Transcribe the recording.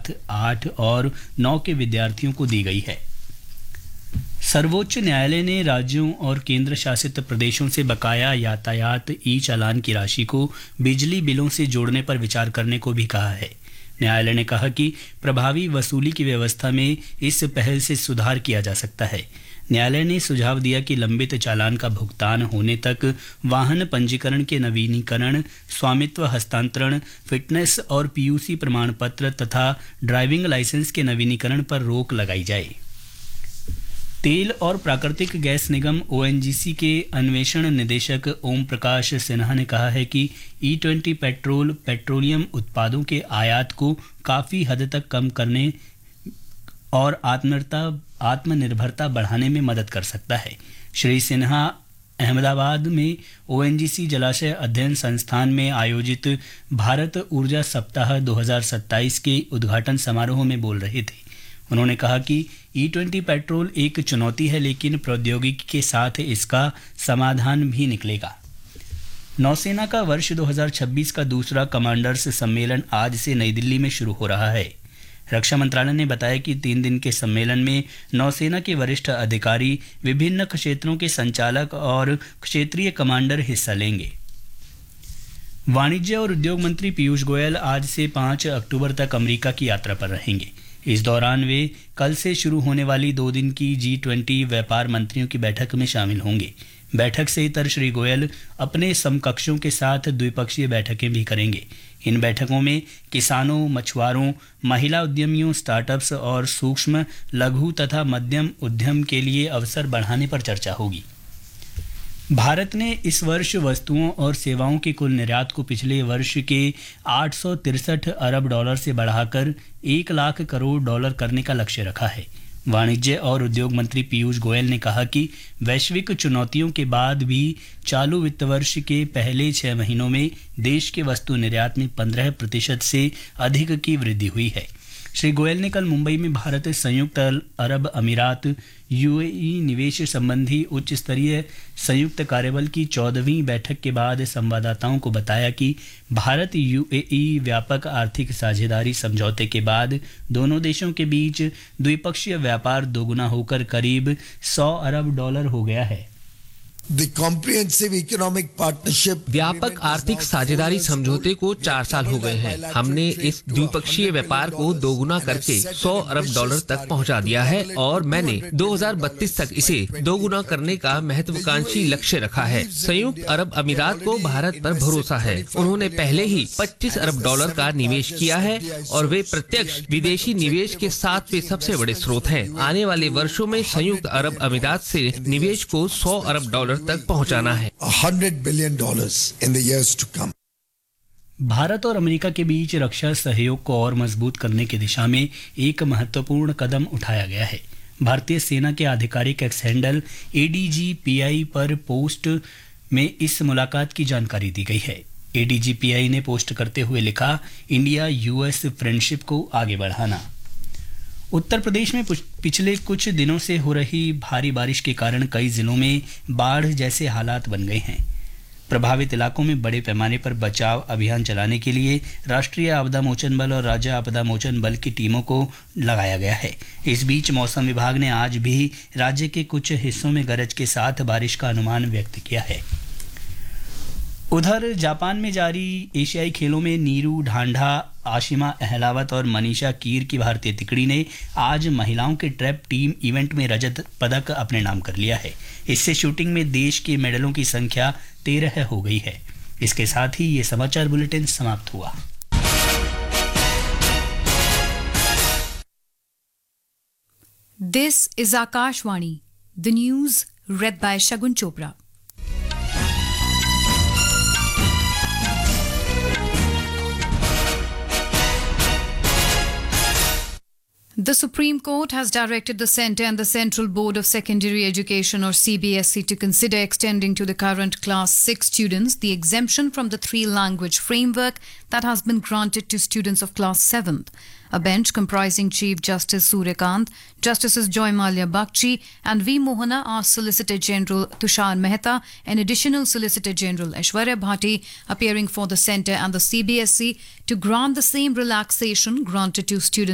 7, 8 और 9 के विद्यार्थियों को दी गई है। सर्वोच्च न्यायालय ने राज्यों और केंद्र शासित प्रदेशों से बकाया यातायात ई चालान की राशि को बिजली बिलों से जोड़ने पर विचार करने को भी कहा है। न्यायालय ने कहा कि प्रभावी वसूली की व्यवस्था में इस पहल से सुधार किया जा सकता है। न्यायालय ने सुझाव दिया कि लंबित चालान का भुगतान होने तक वाहन पंजीकरण के नवीनीकरण, स्वामित्व हस्तांतरण, फिटनेस और पीयूसी प्रमाण पत्र तथा ड्राइविंग लाइसेंस के नवीनीकरण पर रोक लगाई जाए। तेल और प्राकृतिक गैस निगम ओएनजीसी के अन्वेषण निदेशक ओम प्रकाश सिन्हा ने कहा है कि E20 पेट्रोलियम उत्पादों के आयात को काफ़ी हद तक कम करने और आत्मनिर्भरता बढ़ाने में मदद कर सकता है। श्री सिन्हा अहमदाबाद में ओएनजीसी जलाशय अध्ययन संस्थान में आयोजित भारत ऊर्जा सप्ताह 2027 के उद्घाटन समारोह में बोल रहे थे। उन्होंने कहा कि E20 पेट्रोल एक चुनौती है, लेकिन प्रौद्योगिकी के साथ इसका समाधान भी निकलेगा। नौसेना का वर्ष 2026 का दूसरा कमांडर्स सम्मेलन आज से नई दिल्ली में शुरू हो रहा है। रक्षा मंत्रालय ने बताया कि 3 दिन के सम्मेलन में नौसेना के वरिष्ठ अधिकारी, विभिन्न क्षेत्रों के संचालक और क्षेत्रीय कमांडर हिस्सा लेंगे। वाणिज्य और उद्योग मंत्री पीयूष गोयल आज से 5 अक्टूबर तक अमेरिका की यात्रा पर रहेंगे। इस दौरान वे कल से शुरू होने वाली 2 दिन की G20 व्यापार मंत्रियों की बैठक में शामिल होंगे। बैठक से इतर श्री गोयल अपने समकक्षों के साथ द्विपक्षीय बैठकें भी करेंगे। इन बैठकों में किसानों, मछुआरों, महिला उद्यमियों, स्टार्टअप्स और सूक्ष्म, लघु तथा मध्यम उद्यम के लिए अवसर बढ़ाने पर चर्चा होगी। भारत ने इस वर्ष वस्तुओं और सेवाओं के कुल निर्यात को पिछले वर्ष के 863 अरब डॉलर से बढ़ाकर 1 लाख करोड़ डॉलर करने का लक्ष्य रखा है। वाणिज्य और उद्योग मंत्री पीयूष गोयल ने कहा कि वैश्विक चुनौतियों के बाद भी चालू वित्त वर्ष के पहले 6 महीनों में देश के वस्तु निर्यात में 15% से अधिक की वृद्धि हुई है। श्री गोयल ने कल मुंबई में भारत संयुक्त अरब अमीरात UAE निवेश संबंधी उच्च स्तरीय संयुक्त कार्यबल की 14वीं बैठक के बाद संवाददाताओं को बताया कि भारत UAE व्यापक आर्थिक साझेदारी समझौते के बाद दोनों देशों के बीच द्विपक्षीय व्यापार दोगुना होकर करीब 100 अरब डॉलर हो गया है। व्यापक आर्थिक साझेदारी समझौते को 4 साल हो गए हैं। हमने इस द्विपक्षीय व्यापार को दोगुना करके 100 अरब डॉलर तक पहुंचा दिया है और मैंने 2032 तक इसे दोगुना करने का महत्वाकांक्षी लक्ष्य रखा है। संयुक्त अरब अमीरात को भारत पर भरोसा है। उन्होंने पहले ही 25 अरब डॉलर का निवेश किया है और वे प्रत्यक्ष विदेशी निवेश के 7वें सबसे बड़े स्रोत हैं। आने वाले वर्षों में संयुक्त अरब अमीरात से निवेश को 100 अरब डॉलर तक पहुंचाना है। $100 billion in the years to come. Bharat और अमेरिका के बीच रक्षा सहयोग को और मजबूत करने की दिशा में एक महत्वपूर्ण कदम उठाया गया है। भारतीय सेना के आधिकारिक एक्स हैंडल ADGPI पर पोस्ट में इस मुलाकात की जानकारी दी गई है। ADGPI ने पोस्ट करते हुए लिखा, इंडिया US फ्रेंडशिप को आगे बढ़ाना। उत्तर प्रदेश में पिछले कुछ दिनों से हो रही भारी बारिश के कारण कई जिलों में बाढ़ जैसे हालात बन गए हैं। प्रभावित इलाकों में बड़े पैमाने पर बचाव अभियान चलाने के लिए राष्ट्रीय आपदा मोचन बल और राज्य आपदा मोचन बल की टीमों को लगाया गया है। इस बीच मौसम विभाग ने आज भी राज्य के कुछ हिस्सों में गरज के साथ बारिश का अनुमान व्यक्त किया है। उधर जापान में जारी एशियाई खेलों में नीरू ढांढा, आशिमा अहलावत और मनीषा कीर की भारतीय तिकड़ी ने आज महिलाओं के ट्रैप टीम इवेंट में रजत पदक अपने नाम कर लिया है। इससे शूटिंग में देश के मेडलों की संख्या 13 हो गई है। इसके साथ ही ये समाचार बुलेटिन समाप्त हुआ। This is Akashvani, the news read by Shagun Chopra. The Supreme Court has directed the Centre and the Central Board of Secondary Education or CBSE to consider extending to the current Class 6 students the exemption from the 3-language framework that has been granted to students of Class 7th. A bench comprising Chief Justice Suryakant, Justices Joy Malia Bakshi and V. Mohana asked Solicitor General Tushar Mehta and Additional Solicitor General Aishwarya Bhati appearing for the Centre and the CBSE to grant the same relaxation granted to students